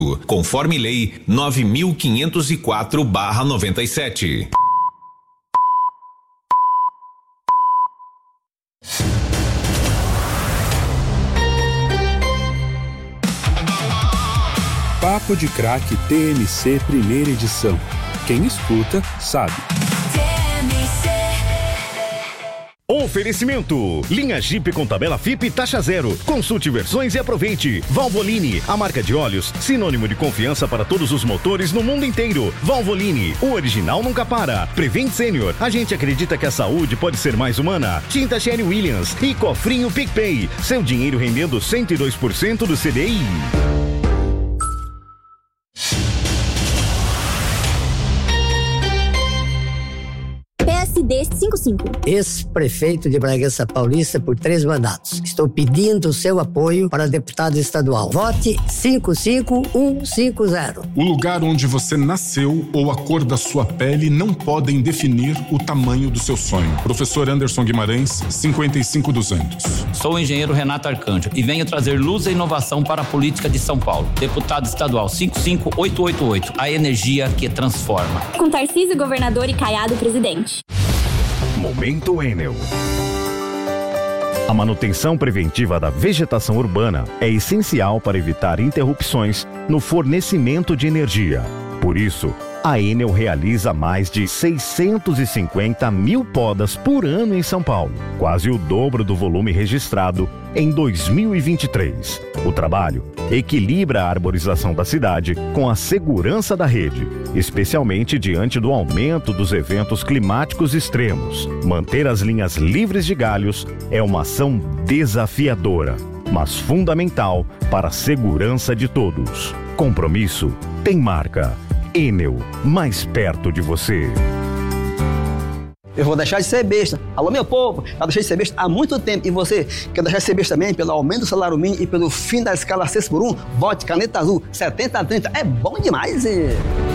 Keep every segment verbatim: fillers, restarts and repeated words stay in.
conforme lei nove mil quinhentos e quatro barra noventa e sete. Papo de Craque T M C primeira edição. Quem escuta, sabe. Oferecimento: linha Jeep com tabela F I P taxa zero. Consulte versões e aproveite. Valvoline, a marca de óleos, sinônimo de confiança para todos os motores no mundo inteiro. Valvoline, o original nunca para. Prevent Senior, a gente acredita que a saúde pode ser mais humana. Tinta Sherwin Williams e Cofrinho PicPay, seu dinheiro rendendo cento e dois por cento do C D I. cinquenta e cinco. Ex-prefeito de Bragança Paulista por três mandatos. Estou pedindo o seu apoio para deputado estadual. Vote cinco cinco um cinco zero. O lugar onde você nasceu ou a cor da sua pele não podem definir o tamanho do seu sonho. Professor Anderson Guimarães, cinquenta e cinco duzentos. Sou o engenheiro Renato Arcanjo e venho trazer luz e inovação para a política de São Paulo. Deputado estadual cinco cinco oito oito oito. A energia que transforma. Com Tarcísio governador e Caiado presidente. Momento Enel. A manutenção preventiva da vegetação urbana é essencial para evitar interrupções no fornecimento de energia. Por isso, a Enel realiza mais de seiscentos e cinquenta mil podas por ano em São Paulo, quase o dobro do volume registrado em dois mil e vinte e três. O trabalho equilibra a arborização da cidade com a segurança da rede, especialmente diante do aumento dos eventos climáticos extremos. Manter as linhas livres de galhos é uma ação desafiadora, mas fundamental para a segurança de todos. Compromisso tem marca. Enel, mais perto de você. Eu vou deixar de ser besta. Alô, meu povo, já deixei de ser besta há muito tempo. E você quer deixar de ser besta também pelo aumento do salário mínimo e pelo fim da escala seis por um? Vote Caneta Azul setenta a trinta. É bom demais, e...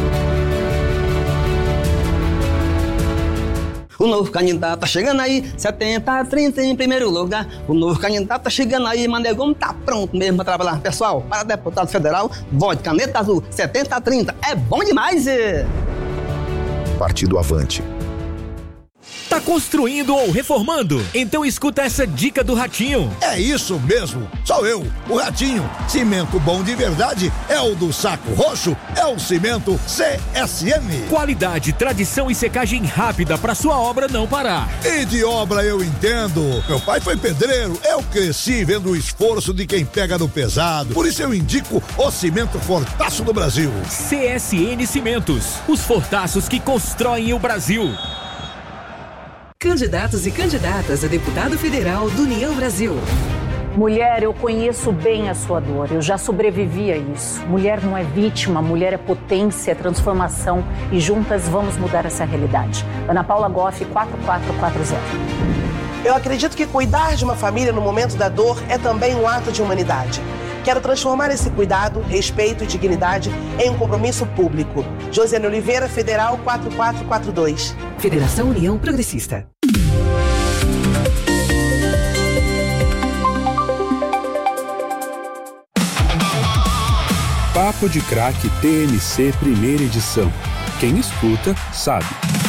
O novo candidato tá chegando aí, setenta a trinta em primeiro lugar. O novo candidato tá chegando aí, Mané Gomes tá pronto mesmo pra trabalhar. Pessoal, para deputado federal, vote Caneta Azul setenta a trinta. É bom demais, e... Partido Avante. Tá construindo ou reformando? Então escuta essa dica do Ratinho. É isso mesmo, sou eu, o Ratinho. Cimento bom de verdade é o do Saco Roxo, é o cimento C S M. Qualidade, tradição e secagem rápida pra sua obra não parar. E de obra eu entendo. Meu pai foi pedreiro, eu cresci vendo o esforço de quem pega no pesado. Por isso eu indico o cimento Fortaço do Brasil. C S N Cimentos, os fortaços que constroem o Brasil. Candidatos e candidatas a deputado federal do União Brasil. Mulher, eu conheço bem a sua dor, eu já sobrevivi a isso. Mulher não é vítima, mulher é potência, é transformação e juntas vamos mudar essa realidade. Ana Paula Goff, quatro quatro quatro zero. Eu acredito que cuidar de uma família no momento da dor é também um ato de humanidade. Quero transformar esse cuidado, respeito e dignidade em um compromisso público. Josiane Oliveira, Federal quatro quatro quatro dois. Federação União Progressista. Papo de Craque T M C primeira edição. Quem escuta, sabe.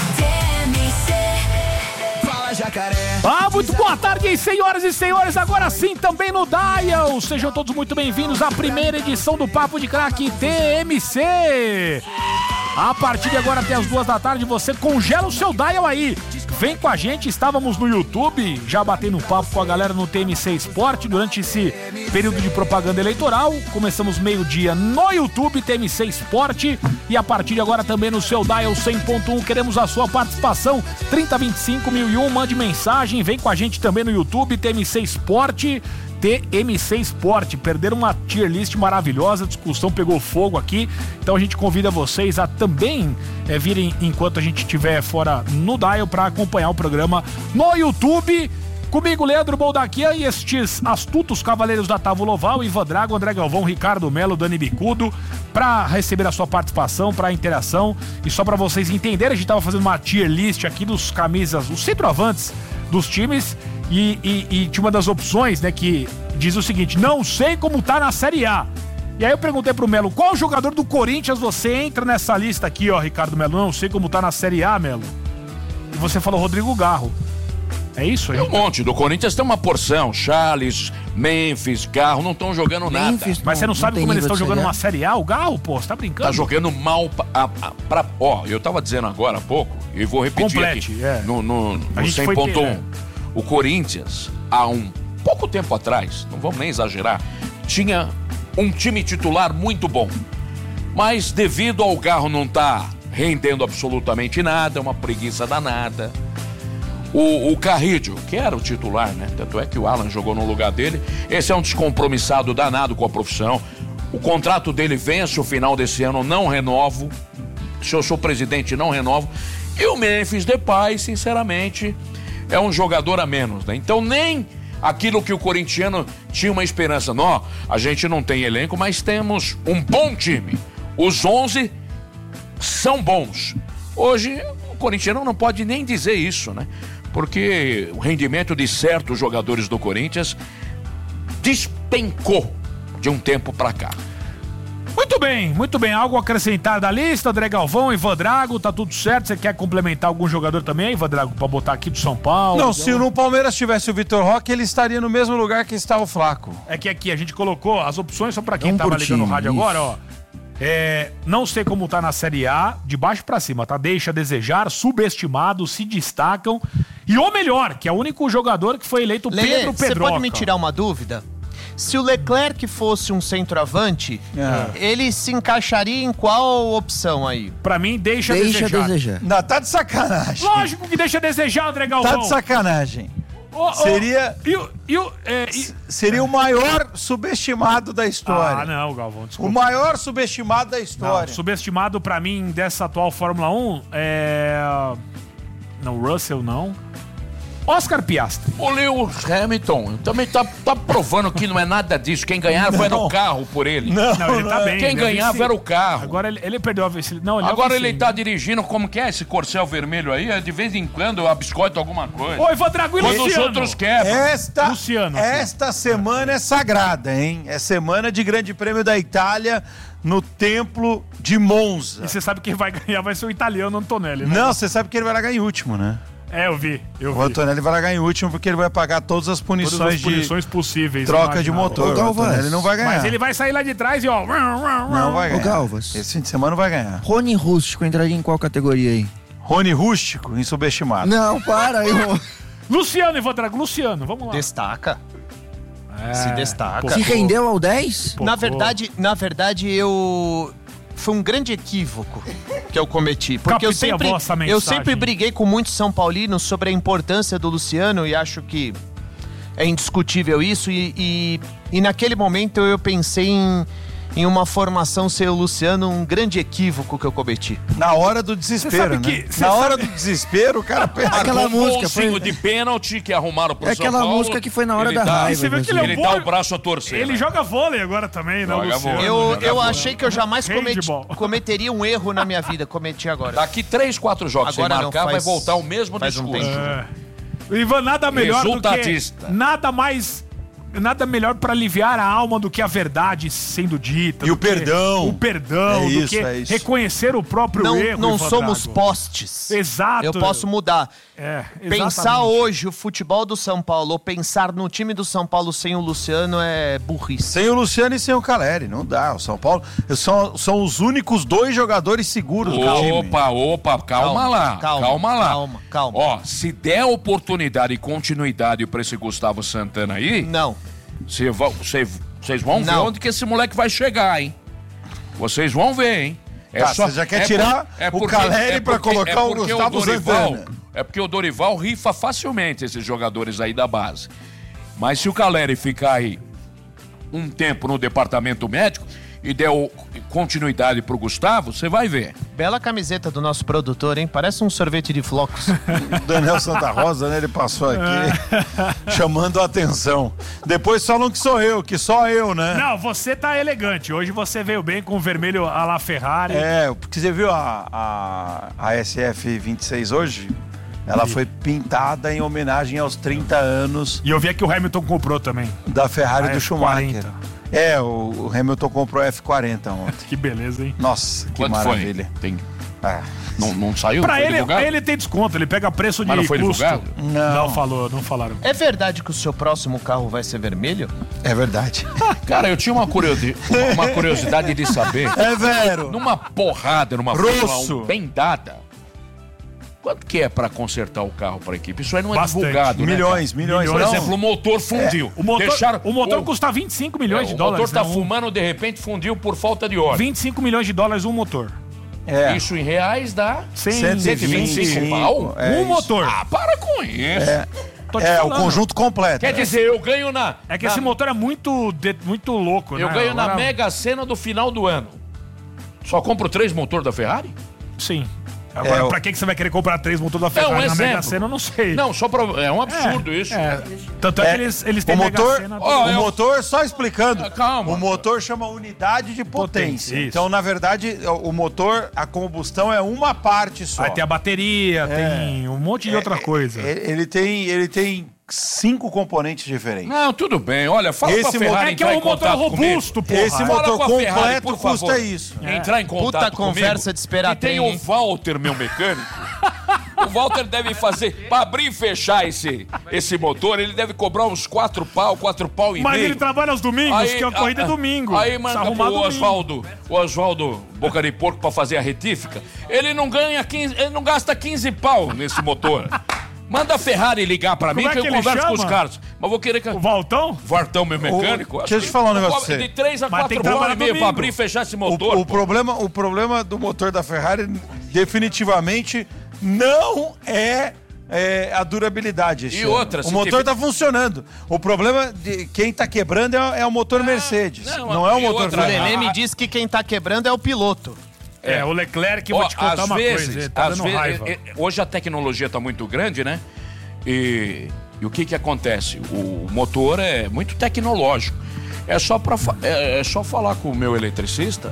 Ah, muito boa tarde, senhoras e senhores, agora sim também no Dial. Sejam todos muito bem-vindos à primeira edição do Papo de Craque T M C. A partir de agora até as duas da tarde você congela o seu Dial aí. Vem com a gente, estávamos no YouTube, já batendo papo com a galera no T M C Esporte durante esse período de propaganda eleitoral. Começamos meio-dia no YouTube, T M C Esporte, e a partir de agora também no seu Dial cem ponto um. Queremos a sua participação, trinta, vinte e cinco, mil e um, mande mensagem, vem com a gente também no YouTube, T M C Esporte. T M C Esporte, perderam uma tier list maravilhosa, a discussão pegou fogo aqui, então a gente convida vocês a também é, virem enquanto a gente estiver fora no Dial para acompanhar o programa no YouTube. Comigo, Leandro Boldaquian e estes astutos cavaleiros da Távola Oval, Ivan Drago, André Galvão, Ricardo Melo, Dani Bicudo, para receber a sua participação, para a interação. E só para vocês entenderem, a gente estava fazendo uma tier list aqui dos camisas, os centroavantes dos times. E, e, e tinha uma das opções, né, que diz o seguinte: não sei como tá na Série A. E aí eu perguntei pro Melo, qual jogador do Corinthians você entra nessa lista aqui, ó, Ricardo Melo? Não sei como tá na Série A, Melo. E você falou Rodrigo Garro. É isso aí? Tem um monte. Do Corinthians tem uma porção. Charles, Memphis, Garro, não estão jogando Memphis, nada. Mas você não, não sabe como eles estão jogando uma Série A? O Garro, pô, você tá brincando? Tá jogando mal pra... A, a, pra ó, eu tava dizendo agora há pouco, e vou repetir Complete, aqui. É. No, no, no cem ponto um. O Corinthians, há um pouco tempo atrás, não vamos nem exagerar, tinha um time titular muito bom. Mas devido ao Garro não tá rendendo absolutamente nada, uma preguiça danada. O, o Carrídio, que era o titular, né? Tanto é que o Alan jogou no lugar dele. Esse é um descompromissado danado com a profissão. O contrato dele vence o final desse ano, não renovo. Se eu sou presidente, não renovo. E o Memphis Depay, sinceramente, é um jogador a menos, né? Então nem aquilo que o corintiano tinha uma esperança. Não, a gente não tem elenco, mas temos um bom time. Os onze são bons. Hoje, o corintiano não pode nem dizer isso, né? Porque o rendimento de certos jogadores do Corinthians despencou de um tempo pra cá. Muito bem, muito bem. Algo a acrescentar da lista? André Galvão, Ivan Drago, tá tudo certo? Você quer complementar algum jogador também, Ivan Drago, pra botar aqui do São Paulo? Não, se no Palmeiras tivesse o Vitor Roque, ele estaria no mesmo lugar que está o Flaco. É que aqui a gente colocou as opções, só pra quem Um tava por ligando no time, rádio isso. agora, ó. É, não sei como tá na Série A, de baixo pra cima, tá? Deixa a desejar, subestimado, se destacam. E o melhor, que é o único jogador que foi eleito Lelê, Pedro Pedroca. Você pode me tirar uma dúvida? Se o Leclerc fosse um centroavante, É. ele se encaixaria em qual opção aí? Pra mim, deixa, Deixa a desejar. desejar. Não, tá de sacanagem. Lógico que deixa a desejar, André Galvão. Tá de sacanagem. Ô, ô, Seria... E o... E o é, e... Seria o maior subestimado da história. Ah, não, Galvão, desculpa. O maior subestimado da história. Não, subestimado pra mim dessa atual Fórmula um é... Não, Russell não. Oscar Piastri. O Lewis Hamilton também tá, tá provando que não é nada disso. Quem ganhava Não. era o carro por ele. Não, não, ele tá bem. Quem ele é ganhava vice- era o carro. Agora ele, ele perdeu a vice... Não, ele Agora é ele vice- tá dirigindo, como que é esse corcel vermelho aí? De vez em quando eu abiscoito alguma coisa. Oi, Ivan Drago, e Quando os Luciano? outros quebram. Esta, Luciano. esta semana é sagrada, hein? É semana de Grande Prêmio da Itália no Templo de Monza. E você sabe que quem vai ganhar vai ser o italiano Antonelli, né? Não, você sabe que ele vai largar em último, né? É, eu vi, eu O vi. Antonelli vai largar em último porque ele vai pagar todas as punições, Todas as punições de possíveis. troca de imagináveis. motor. O Antonelli não vai ganhar. Mas ele vai sair lá de trás e ó... Não vai ganhar. Ô, Galvas. Esse fim de semana vai ganhar. Rony Rústico entraria em qual categoria aí? Rony Rústico, insubestimado. Não, para aí. Luciano, Ivan Drago, Luciano, vamos lá. Destaca. É, Se destaca. Se rendeu ao dez? Na verdade, na verdade, eu... Foi um grande equívoco que eu cometi. Porque eu Captei a sempre, vossa eu mensagem. sempre briguei com muitos São Paulinos sobre a importância do Luciano e acho que é indiscutível isso. E, e, e naquele momento eu pensei em, em uma formação sem o Luciano, um grande equívoco que eu cometi. Na hora do desespero, sabe né? que- cê Na hora sabe- do desespero, o cara pega Marcou Aquela um música golzinho foi- de pênalti que arrumaram pro É São aquela Paulo. música que foi na hora Ele da tá- raiva, E você vê que ele é Ele um dá bom- o braço a torcer. Ele né? joga vôlei agora também, né, Joga Luciano? vôlei. Eu, joga eu bola. achei que eu jamais cometi, Handball. cometeria um erro na minha vida. Cometi agora. Daqui três, quatro jogos Agora sem não, marcar, vai faz- voltar o mesmo faz um discurso. tempo. É. Ivan, nada melhor do que... Resultadista. Nada mais... Nada melhor pra aliviar a alma do que a verdade sendo dita. E do o que perdão. O perdão, É do isso, que é isso. reconhecer o próprio Não, erro. não Ivan somos Drago. postes. Exato. Eu posso mudar. É, Pensar exatamente. hoje o futebol do São Paulo ou pensar no time do São Paulo sem o Luciano é burrice. Sem o Luciano e sem o Caleri, não dá. O São Paulo são, são os únicos dois jogadores seguros do time. Opa, opa, calma, Calma, lá. calma, Calma, lá. calma, calma. Ó, se der oportunidade e continuidade pra esse Gustavo Santana aí. Não. Vocês vão, cê- cês vão ver Não. onde que esse moleque vai chegar, hein? Vocês vão ver, hein? Tá, você já quer tirar o Caleri pra colocar o porque Gustavo Dorival, Santana. É porque o Dorival rifa facilmente esses jogadores aí da base. Mas se o Caleri ficar aí um tempo no departamento médico e der o- continuidade pro Gustavo, você vai ver. Bela camiseta do nosso produtor, hein? Parece um sorvete de flocos. Daniel Santa Rosa, né? Ele passou aqui chamando a atenção. Depois falam que sou eu, que só eu, né? Não, você tá elegante. Hoje você veio bem com o vermelho à la Ferrari. É, porque você viu a, a, a S F vinte e seis hoje? Ela foi pintada em homenagem aos trinta anos E eu vi que o Hamilton comprou também. da Ferrari Ah, é do Schumacher. quarenta. É, o, o Hamilton comprou o F quarenta ontem. Que beleza, hein? Nossa, que Quanto maravilha. Foi? Tem... Ah. Não, não saiu? Pra Foi ele, divulgado? ele tem desconto, ele pega preço de Mas não foi custo. divulgado? Não. Não falou, não falaram. É verdade que o seu próximo carro vai ser vermelho? É verdade. Cara, eu tinha uma, curiosi... uma, uma curiosidade de saber. É vero. Numa porrada, numa Russo. Fórmula um bem dada, quanto que é pra consertar o carro pra equipe? Isso aí não é Bastante. divulgado, Milhões, né, milhões. Por Não. exemplo, o motor fundiu. O motor, Deixaram... o motor o... custa vinte e cinco milhões é, de dólares. O motor tá né? fumando, de repente fundiu por falta de óleo. vinte e cinco milhões de dólares um motor. É. Isso em reais dá cento e vinte e cinco pau? É um isso. motor. Ah, para com isso. É, Tô te é o falando. conjunto completo. Quer dizer, eu ganho na... É que na... esse motor é muito, de- muito louco, Eu né? ganho na Agora- Mega Sena do final do ano. Só compro três motores da Ferrari? Sim. Agora, É, o- pra que que você vai querer comprar três motores da Ferrari É um na exemplo. Mega Sena, eu não sei. Não, só pra... É um absurdo É, isso. é. Tanto é, É, que eles, eles têm o Mega motor, Sena... Ó, o eu- motor, só explicando. Ah, calma. O motor chama unidade de potência. Potência, isso. Então, na verdade, o motor, a combustão é uma parte só. Aí tem a bateria, tem um monte de outra coisa. É, Ele tem, ele tem cinco componentes diferentes. Não, tudo bem. Olha, fala Esse com a Ferrari motor- É que é entrar um em motor contato robusto, comigo. porra. Esse Fala motor com a Ferrari, completo por custa favor. isso. Entrar em contato Puta comigo. conversa de esperar E tem tem, o hein? Walter, meu mecânico. O Walter deve fazer, pra abrir e fechar esse, esse motor, ele deve cobrar uns quatro pau, quatro pau e Mas meio. ele trabalha aos domingos, Aí, que a corrida é a- domingo. Aí Precisa manda arrumar pro domingo. Oswaldo, o Oswaldo Boca de Porco pra fazer a retífica. Ele não ganha quinze, ele não gasta quinze pau nesse motor. Manda a Ferrari ligar pra Como mim é que, que eu ele converso com os chama? caras. Mas vou querer que... O Valtão? Vartão, meu mecânico. O- acho deixa eu te falar um negócio pra você. De três a Mas tem quatro que horas trabalhar e meia pra domingo. abrir e fechar esse O, motor. o problema, o problema do motor da Ferrari definitivamente não é, é a durabilidade. E outra, o se motor tiver- tá funcionando. O problema de quem tá quebrando é, é o motor Mercedes. não, Não, é o e motor outra, O Ferrari. Nenê me disse que quem tá quebrando é o piloto. É, o Leclerc, Ó, vou te contar às uma vezes, coisa, ele tá às dando vezes, raiva. é, é, hoje a tecnologia tá muito grande, né? E, e o que que acontece? O motor é muito tecnológico. É só, pra, fa- é, é só falar com o meu eletricista,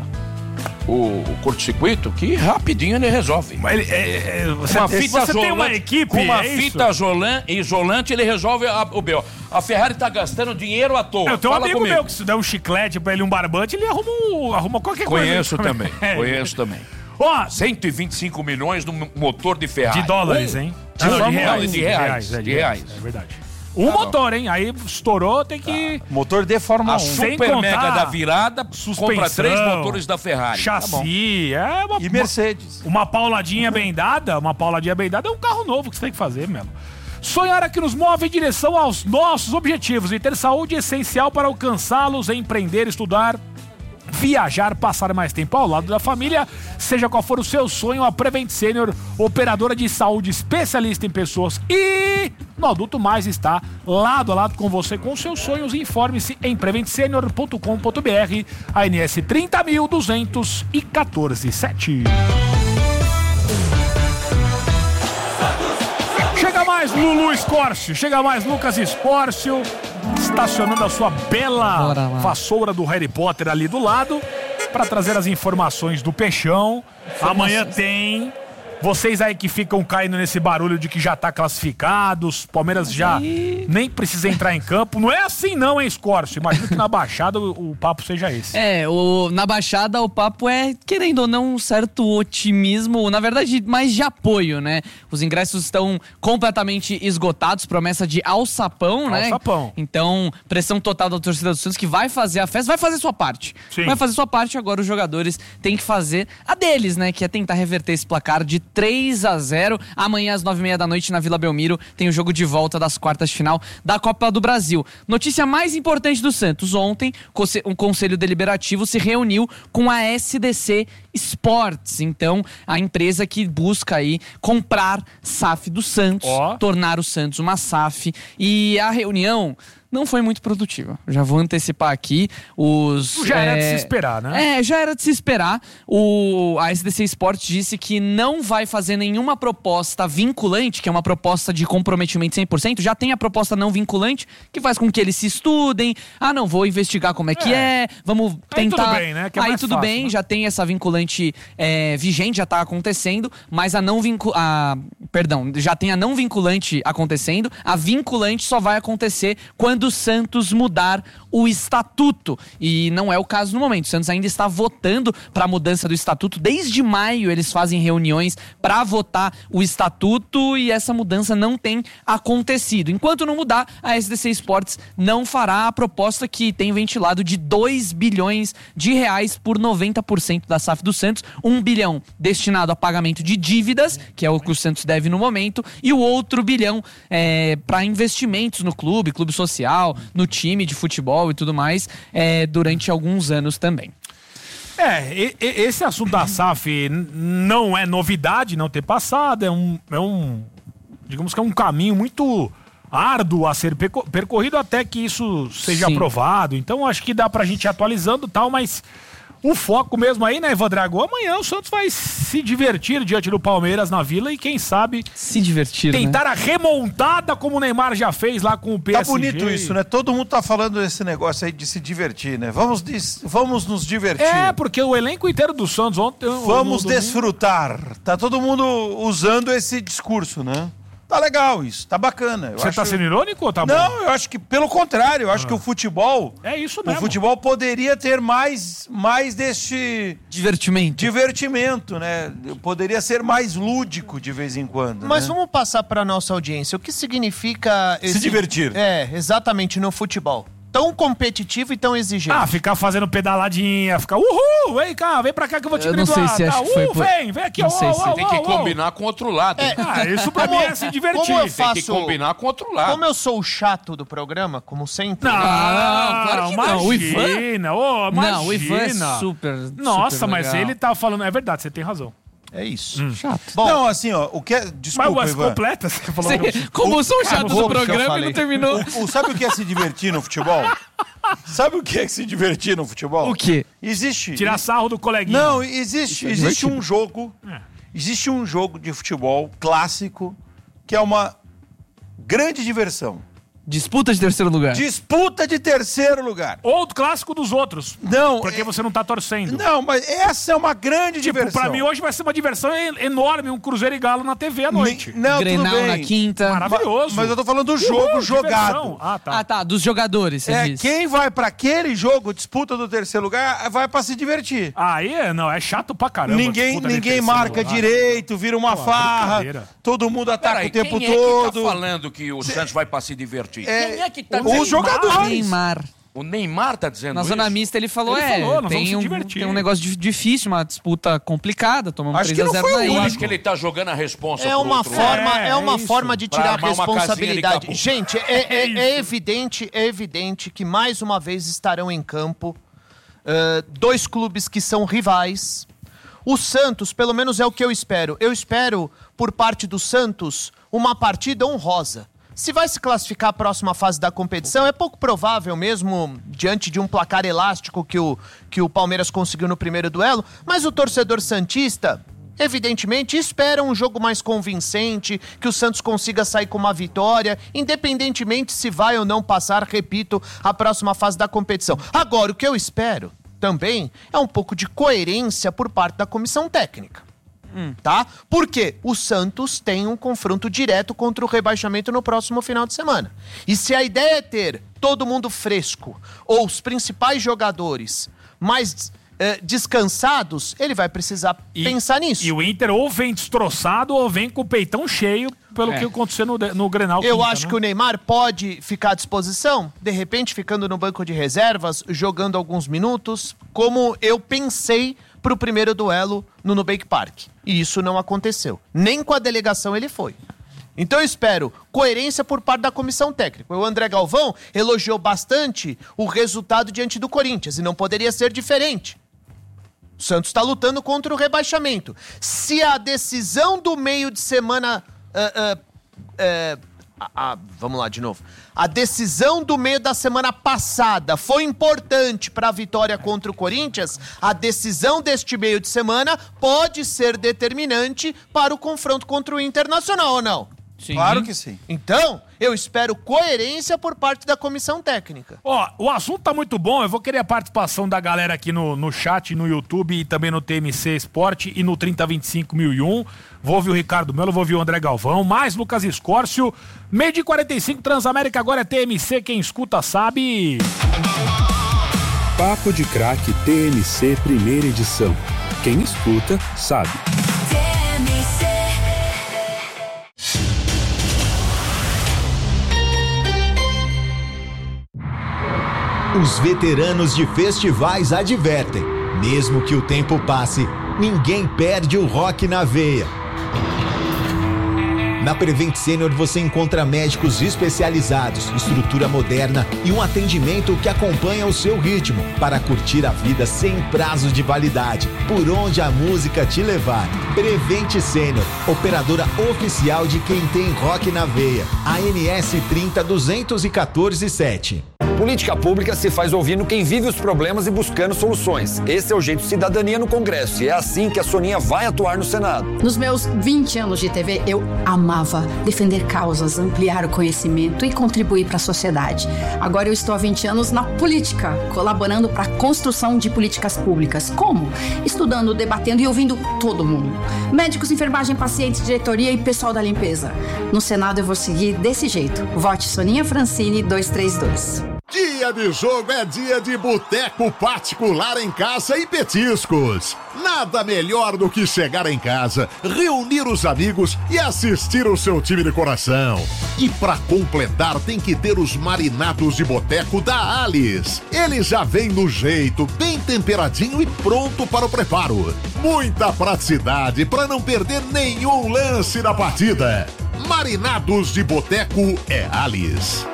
o, o curto-circuito, que rapidinho ele resolve. Mas ele- é- é- você, Uma fita você tem uma isolante- equipe, com uma é isso? fita isolan- isolante, ele resolve a- o B O. A Ferrari tá gastando dinheiro à toa. Eu tenho um Fala amigo comigo. meu que se der um chiclete pra ele, um barbante, ele arruma, um, arruma qualquer Conheço coisa. também, É. conheço também. Ó, cento e vinte e cinco milhões no motor de Ferrari. de dólares, Um- hein? De, Ah, não, reais, de reais, é, de reais. É verdade. Um motor, hein? Aí estourou, tem que... Motor de Fórmula A um. Sem super contar mega da virada suspensão, compra três motores da Ferrari. Tá bom. Chassi, é uma, E Mercedes. Uma, uma pauladinha bem dada, uma pauladinha bem dada é um carro novo que você tem que fazer, Melo. Sonhar é que nos move em direção aos nossos objetivos e ter saúde é essencial para alcançá-los, empreender, estudar, viajar, passar mais tempo ao lado da família. Seja qual for o seu sonho, a Prevent Senior, operadora de saúde especialista em pessoas e no Adulto Mais, está lado a lado com você com seus sonhos. Informe-se em prevent senior ponto com ponto b r, A N S trinta mil duzentos e quatorze sete. Chega mais Lulu Escórcio, chega mais Lucas Escórcio, estacionando a sua bela vassoura do Harry Potter ali do lado, para trazer as informações do Peixão. Amanhã tem. Vocês aí que ficam caindo nesse barulho de que já tá classificados, Palmeiras já nem precisa entrar em campo. Não é assim não, hein, Escórcio? Imagino que na Baixada o, o papo seja esse. É, o, na Baixada o papo é, querendo ou não, um certo otimismo, na verdade, mais de apoio, né? Os ingressos estão completamente esgotados, promessa de alçapão, né? Alçapão. Então, pressão total da torcida do Santos, que vai fazer a festa, vai fazer sua parte. Sim. Vai fazer sua parte, agora os jogadores têm que fazer a deles, né? Que é tentar reverter esse placar de três a zero. Amanhã, às nove e meia da noite, na Vila Belmiro, tem o jogo de volta das quartas de final da Copa do Brasil. Notícia mais importante do Santos. Ontem, um conselho deliberativo se reuniu com a S D C Sports. Então, a empresa que busca aí comprar S A F do Santos, Ó. tornar o Santos uma S A F. E a reunião não foi muito produtiva. Já vou antecipar aqui. Os, Já era de é, se esperar, né? É, já era de se esperar. O, a S D C Sports disse que não vai fazer nenhuma proposta vinculante, que é uma proposta de comprometimento cem por cento. Já tem a proposta não vinculante, que faz com que eles se estudem. Ah, não, vou investigar como é que é, É. vamos Aí tentar... tudo bem, né? Que é Aí mais tudo fácil, bem, né? já tem essa vinculante é, vigente, já tá acontecendo, mas a não vincu... a perdão, já tem a não vinculante acontecendo, a vinculante só vai acontecer quando o Santos mudar o estatuto. E não é o caso no momento. O Santos ainda está votando para a mudança do estatuto. Desde maio eles fazem reuniões para votar o estatuto e essa mudança não tem acontecido. Enquanto não mudar, a S D C Esportes não fará a proposta que tem ventilado de dois bilhões de reais por noventa por cento da S A F do Santos. um bilhão destinado a pagamento de dívidas, que é o que o Santos deve no momento, e o outro bilhão é, para investimentos no clube, clube social, no time de futebol e tudo mais, é, durante alguns anos também. É, e, e, esse assunto da S A F não é novidade não ter passado, é um, é um digamos que é um caminho muito árduo a ser percorrido até que isso seja Sim. aprovado. Então acho que dá pra gente ir atualizando e tal, mas o foco mesmo aí, né, Evandro? Amanhã o Santos vai se divertir diante do Palmeiras na Vila e quem sabe se divertir, tentar né? a remontada como o Neymar já fez lá com o P S G. Tá bonito isso, né? Todo mundo tá falando desse negócio aí de se divertir, né? Vamos, dis... Vamos nos divertir. É, porque o elenco inteiro do Santos ontem... Vamos desfrutar. Tá todo mundo usando esse discurso, né? Tá legal isso, tá bacana. Eu Você acho... tá sendo irônico ou tá bom? Não, eu acho que, pelo contrário, eu acho ah. que o futebol... É isso mesmo. O futebol poderia ter mais, mais deste... Divertimento. Divertimento, né? Poderia ser mais lúdico de vez em quando. Mas né? vamos passar pra nossa audiência. O que significa... Esse... Se divertir. É, exatamente, no futebol. Tão competitivo e tão exigente. Ah, ficar fazendo pedaladinha, ficar uhul, vem cá, vem pra cá que eu vou te driblar. Eu não sei se tá, acho uh, que foi por... vem, vem aqui, não ó, sei ó, se ó, tem que ó, combinar com o outro lado. É. Ah, isso pra mim é se divertir. Como eu faço... Tem que combinar com o outro lado. Como eu sou o chato do programa, como sempre... Não, não, claro que não. O Imagina, oh, imagina. Não, o Ivan é super, Nossa, super mas legal. ele tá falando... É verdade, você tem razão. É isso. Hum. Chato. Bom, não, assim, ó, o que é... Desculpa, mas Ivan. completa, você falou. Você, como eu sou o chato do programa, ele não terminou. O, o, sabe o que é se divertir no futebol? Sabe o que é se divertir no futebol? O quê? Existe... Tirar sarro do coleguinha. Não, existe, existe um jogo... É. Existe um jogo de futebol clássico que é uma grande diversão. Disputa de terceiro lugar. Disputa de terceiro lugar. Ou o clássico dos outros. Não. Porque é... você não tá torcendo. Não, mas essa é uma grande tipo, diversão. Pra mim hoje vai ser uma diversão enorme, um Cruzeiro e Galo na T V à noite. Ne... Não, Grenal tudo bem. na quinta. Maravilhoso. Mas eu tô falando do jogo Uhul, jogado. Ah tá. ah, tá. Dos jogadores, você é, diz. Quem vai pra aquele jogo, disputa do terceiro lugar, vai pra se divertir. Aí, é, não, é chato pra caramba. Ninguém, ninguém marca lugar. direito, vira uma Pô, farra, todo mundo ataca Peraí, o tempo quem todo. É que tá falando que o Cê... Santos vai pra se divertir? É... Quem é que tá Os jogadores. Neymar. O Neymar tá dizendo Na isso? zona mista ele falou, ele é, falou, nós tem, vamos um, se divertir. tem um negócio difícil, uma disputa complicada, tomamos Acho três a zero na Eu ilha. acho que ele tá jogando a responsa É uma pro outro forma, lado. é, é uma isso. forma de tirar a Pra armar uma responsabilidade. casinha de Gente, é, é, É é evidente, é evidente que mais uma vez estarão em campo uh, dois clubes que são rivais. O Santos, pelo menos é o que eu espero. Eu espero, por parte do Santos, uma partida honrosa. Se vai se classificar a próxima fase da competição, é pouco provável mesmo, diante de um placar elástico que o, que o Palmeiras conseguiu no primeiro duelo, mas o torcedor santista, evidentemente, espera um jogo mais convincente, que o Santos consiga sair com uma vitória, independentemente se vai ou não passar, repito, a próxima fase da competição. Agora, o que eu espero também é um pouco de coerência por parte da comissão técnica. Hum. Tá? Porque o Santos tem um confronto direto contra o rebaixamento no próximo final de semana. E se a ideia é ter todo mundo fresco ou os principais jogadores mais eh, descansados, ele vai precisar e, pensar nisso. E o Inter ou vem destroçado ou vem com o peitão cheio pelo é. que aconteceu no, no Grenal. Eu quinta, acho né? que o Neymar pode ficar à disposição, de repente ficando no banco de reservas, jogando alguns minutos, como eu pensei pro primeiro duelo no Nubank Park. E isso não aconteceu. Nem com a delegação ele foi. Então eu espero coerência por parte da comissão técnica. O André Galvão elogiou bastante o resultado diante do Corinthians, e não poderia ser diferente. O Santos está lutando contra o rebaixamento. Se a decisão do meio de semana... Uh, uh, uh, Ah, ah, vamos lá de novo. A decisão do meio da semana passada foi importante para a vitória contra o Corinthians. A decisão deste meio de semana pode ser determinante para o confronto contra o Internacional, ou não? Sim. Claro que sim. Então, eu espero coerência por parte da comissão técnica. Ó, o assunto tá muito bom, eu vou querer a participação da galera aqui no, no chat, no YouTube e também no T M C Esporte e no trinta vinte e cinco mil e um. Vou ouvir o Ricardo Melo, vou ouvir o André Galvão, mais Lucas Escórcio. Meio de quarenta e cinco, Transamérica agora é T M C, quem escuta sabe. Papo de Craque T M C primeira edição. Quem escuta sabe. T M C. Os veteranos de festivais advertem: mesmo que o tempo passe, ninguém perde o rock na veia. Na Prevent Senior você encontra médicos especializados, estrutura moderna e um atendimento que acompanha o seu ritmo para curtir a vida sem prazo de validade, por onde a música te levar. Prevent Senior, operadora oficial de quem tem rock na veia. A N S trinta duzentos e quatorze sete. Política pública se faz ouvindo quem vive os problemas e buscando soluções. Esse é o jeito de cidadania no Congresso e é assim que a Soninha vai atuar no Senado. Nos meus vinte anos de T V, eu amava defender causas, ampliar o conhecimento e contribuir para a sociedade. Agora eu estou há vinte anos na política, colaborando para a construção de políticas públicas. Como? Estudando, debatendo e ouvindo todo mundo. Médicos, enfermagem, pacientes, diretoria e pessoal da limpeza. No Senado eu vou seguir desse jeito. Vote Soninha Francini dois três dois. Dia de jogo é dia de boteco particular em casa e petiscos. Nada melhor do que chegar em casa, reunir os amigos e assistir o seu time de coração. E pra completar tem que ter os marinados de boteco da Alice. Ele já vem no jeito, bem temperadinho e pronto para o preparo. Muita praticidade para não perder nenhum lance da partida. Marinados de boteco é Alice.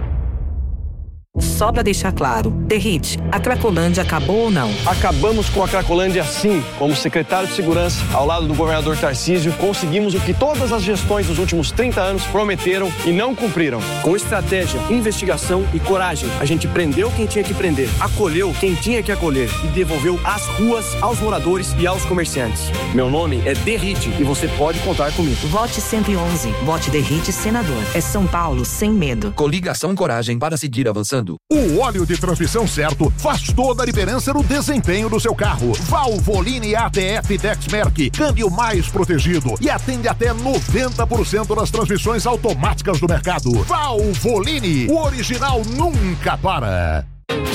Só pra deixar claro, Derrite, a Cracolândia acabou ou não? Acabamos com a Cracolândia sim. Como secretário de Segurança, ao lado do governador Tarcísio, conseguimos o que todas as gestões dos últimos trinta anos prometeram e não cumpriram. Com estratégia, investigação e coragem, a gente prendeu quem tinha que prender, acolheu quem tinha que acolher e devolveu as ruas aos moradores e aos comerciantes. Meu nome é Derrite e você pode contar comigo. Vote cento e onze. Vote Derrite Senador. É São Paulo sem medo. Coligação Coragem para seguir avançando. O óleo de transmissão certo faz toda a diferença no desempenho do seu carro. Valvoline A T F Dexmerc, câmbio mais protegido e atende até noventa por cento das transmissões automáticas do mercado. Valvoline, o original nunca para.